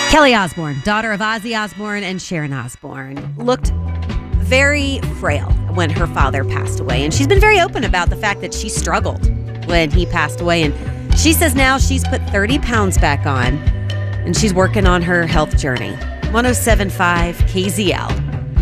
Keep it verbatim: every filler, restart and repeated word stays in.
Kelly Osbourne, daughter of Ozzy Osbourne and Sharon Osbourne, looked very frail when her father passed away. And she's been very open about the fact that she struggled when he passed away. And she says now she's put thirty pounds back on and she's working on her health journey. one oh seven point five K Z L.